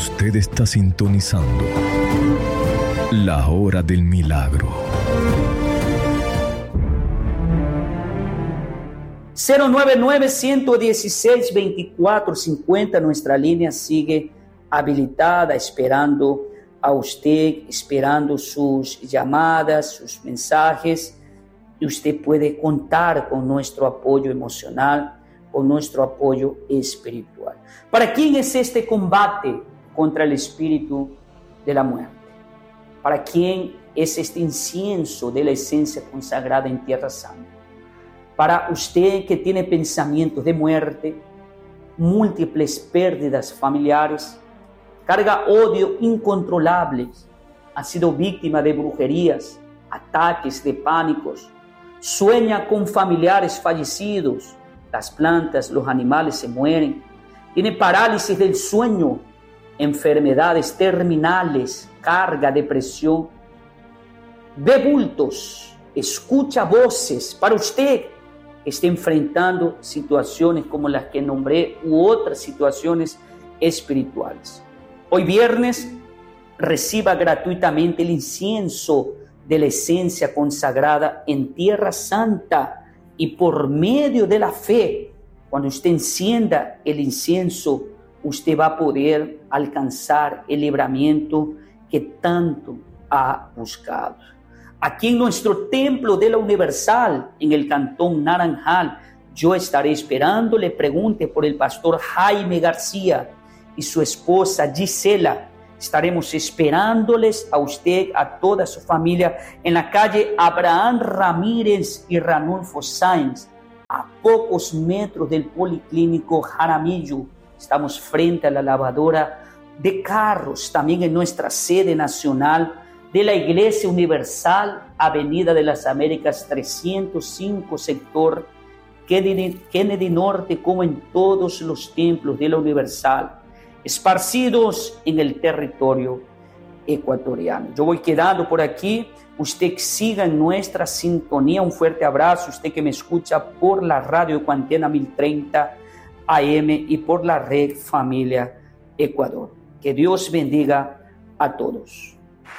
Usted está sintonizando La Hora del Milagro. 099-116-2450, nuestra línea sigue habilitada, esperando a usted, esperando sus llamadas, sus mensajes, y usted puede contar con nuestro apoyo emocional, con nuestro apoyo espiritual. ¿Para quién es este combate contra el espíritu de la muerte? ¿Para quién es este incienso de la esencia consagrada en Tierra Santa? Para usted que tiene pensamientos de muerte, múltiples pérdidas familiares, carga odio incontrolable, ha sido víctima de brujerías, ataques de pánicos, sueña con familiares fallecidos, las plantas, los animales se mueren, tiene parálisis del sueño, enfermedades terminales, carga, depresión, ve bultos, escucha voces. Para usted que esté enfrentando situaciones como las que nombré u otras situaciones espirituales, hoy viernes reciba gratuitamente el incienso de la esencia consagrada en Tierra Santa, y por medio de la fe, cuando usted encienda el incienso, usted va a poder alcanzar el libramiento que tanto ha buscado. Aquí en nuestro templo de la Universal, en el Cantón Naranjal, yo estaré esperando. Le pregunte por el pastor Jaime García y su esposa Gisela. Estaremos esperándoles a usted, a toda su familia, en la calle Abraham Ramírez y Ranulfo Sáenz, a pocos metros del Policlínico Jaramillo. Estamos frente a la lavadora de carros, también en nuestra sede nacional de la Iglesia Universal, Avenida de las Américas 305, sector Kennedy Norte, como en todos los templos de la Universal, esparcidos en el territorio ecuatoriano. Yo voy quedando por aquí. Usted siga en nuestra sintonía. Un fuerte abrazo. Usted que me escucha por la radio Ecuantena 1030 AM y por la red Familia Ecuador. Que Dios bendiga a todos.